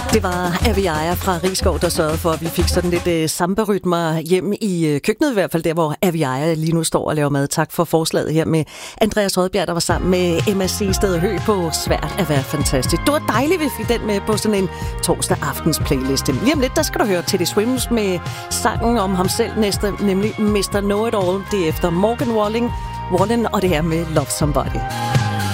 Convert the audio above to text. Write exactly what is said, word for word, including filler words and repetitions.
Det var Aviaja fra Risskov, der sørgede for, at vi fik sådan lidt øh, samba-rytmer hjem i øh, køkkenet, i hvert fald der, hvor Aviaja lige nu står og laver mad. Tak for forslaget her med Andreas Rødbjerg, der var sammen med Emma Seested Høgh på Svært at være fantastisk. Det var dejligt, vi fik den med på sådan en torsdag aftens playliste. Lige om lidt, der skal du høre Teddy Swims med sangen om ham selv næste, nemlig mister Know It All. Det er efter Morgan Wallen, Wallen og det her med Love Somebody.